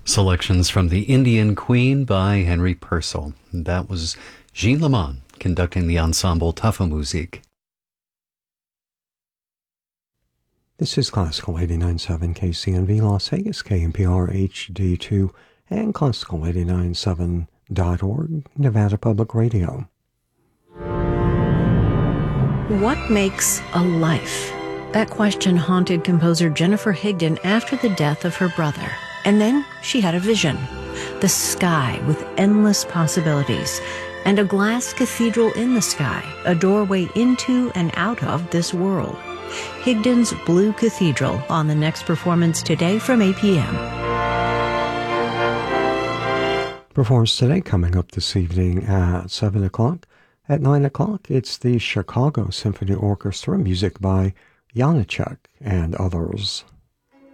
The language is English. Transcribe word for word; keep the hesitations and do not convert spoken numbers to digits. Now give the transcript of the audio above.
Selections from The Indian Queen by Henry Purcell. That was Gene Lamont conducting the ensemble Tafelmusik. This is Classical eighty-nine point seven K C N V Las Vegas, K N P R H D two, and Classical eighty-nine point seven dot org, Nevada Public Radio. What makes a life? That question haunted composer Jennifer Higdon after the death of her brother. And then she had a vision. The sky with endless possibilities. And a glass cathedral in the sky, a doorway into and out of this world. Higdon's Blue Cathedral on the next performance today from eight p.m. Performance today coming up this evening at seven o'clock. At nine o'clock, it's the Chicago Symphony Orchestra, music by Janacek and others.